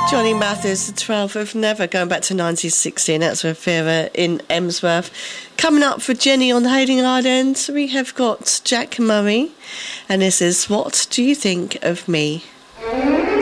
Johnny Mathis, the 12th of Never, going back to 1916. That's with Vera in Emsworth. Coming up for Jenny on Hayling Island, we have got Jack Murray, and this is What Do You Think of Me?